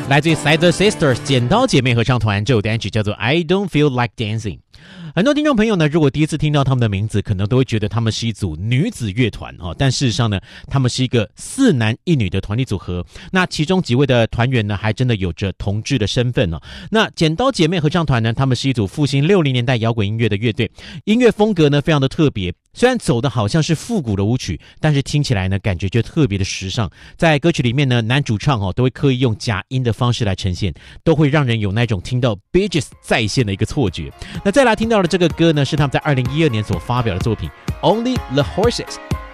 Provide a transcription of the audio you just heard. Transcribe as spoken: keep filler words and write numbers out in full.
来自于 Side the Sisters 剪刀姐妹合唱团，这首单曲叫做 I Don't Feel Like Dancing。很多听众朋友呢，如果第一次听到他们的名字，可能都会觉得他们是一组女子乐团哦，但事实上呢，他们是一个四男一女的团体组合。那其中几位的团员呢，还真的有着同志的身份哦。那剪刀姐妹合唱团呢，他们是一组复兴六零年代摇滚音乐的乐队，音乐风格呢非常的特别。虽然走的好像是复古的舞曲，但是听起来呢，感觉就特别的时尚。在歌曲里面呢，男主唱哦都会刻意用假音的方式来呈现，都会让人有那种听到 Bee Gees 再现的一个错觉。那再来听到的这个歌呢，是他们在二零一二年所发表的作品 Only the Horses。